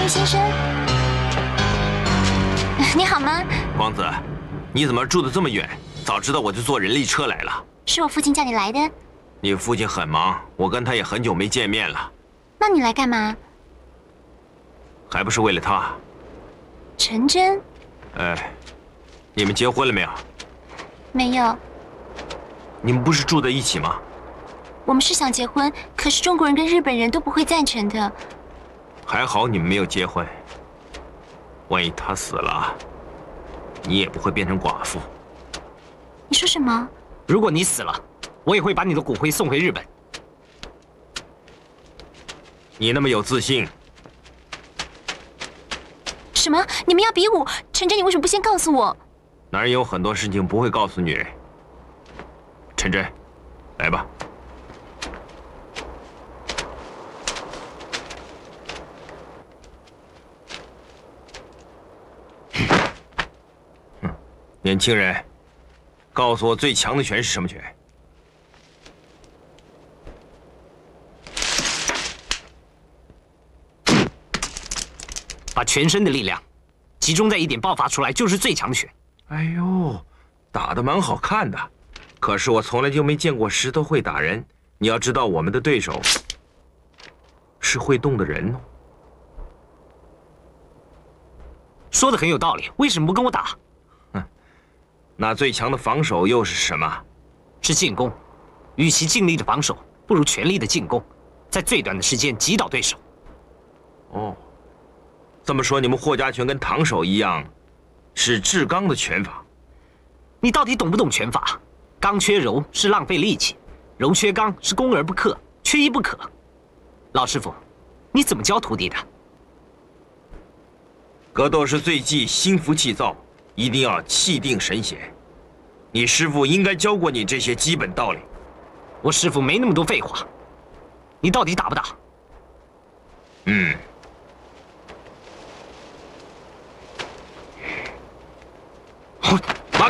位先生，你好吗？ 光子，你怎么住得这么远？早知道我就坐人力车来了。 是我父亲叫你来的。 你父亲很忙，我跟他也很久没见面了。 那你来干嘛？ 还不是为了他。 陈真。 哎，你们结婚了没有？ 没有。 你们不是住在一起吗？ 我们是想结婚，可是中国人跟日本人都不会赞成的。 还好你们没有结婚。万一他死了，你也不会变成寡妇。 你说什么？ 如果你死了，我也会把你的骨灰送回日本。 你那么有自信？ 什么？你们要比武？陈真，你为什么不先告诉我？ 男人有很多事情不会告诉女人。陈真，来吧。年轻人，告诉我最强的拳是什么拳？ 把全身的力量集中在一点爆发出来，就是最强的拳。 哎呦，打得蛮好看的，可是我从来就没见过石头会打人。你要知道，我们的对手是会动的人哦。 说的很有道理，为什么不跟我打？ 那最强的防守又是什么？ 是进攻。与其尽力的防守，不如全力的进攻，在最短的时间击倒对手。 哦，这么说，你们霍家拳跟唐手一样，是制刚的拳法。 你到底懂不懂拳法？刚缺柔是浪费力气，柔缺刚是攻而不克，缺一不可。老师傅，你怎么教徒弟的？ 格斗是最忌心浮气躁，一定要气定神闲。你师傅应该教过你这些基本道理。 我师傅没那么多废话。你到底打不打？